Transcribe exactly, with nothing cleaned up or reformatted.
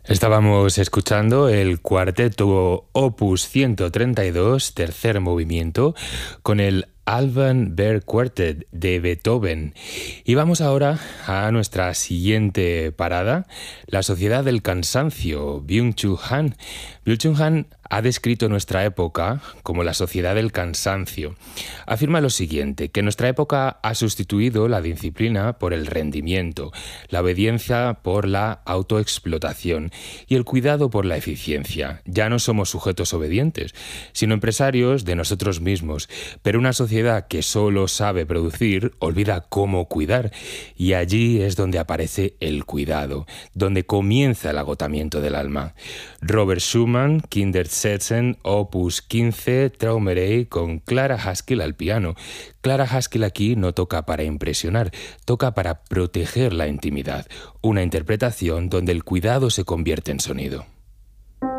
Estábamos escuchando el cuarteto Opus ciento treinta y dos, tercer movimiento, con el Alban Berg Quartet de Beethoven. Y vamos ahora a nuestra siguiente parada, la Sociedad del Cansancio, Byung-Chul Han. Byung-Chul Han ha descrito nuestra época como la sociedad del cansancio. Afirma lo siguiente, que nuestra época ha sustituido la disciplina por el rendimiento, la obediencia por la autoexplotación y el cuidado por la eficiencia. Ya no somos sujetos obedientes, sino empresarios de nosotros mismos, pero una sociedad que solo sabe producir olvida cómo cuidar, y allí es donde aparece el cuidado, donde comienza el agotamiento del alma. Robert Schumann, Kindersätzen, Opus quince, Traumerei, con Clara Haskell al piano. Clara Haskell aquí no toca para impresionar, toca para proteger la intimidad, una interpretación donde el cuidado se convierte en sonido.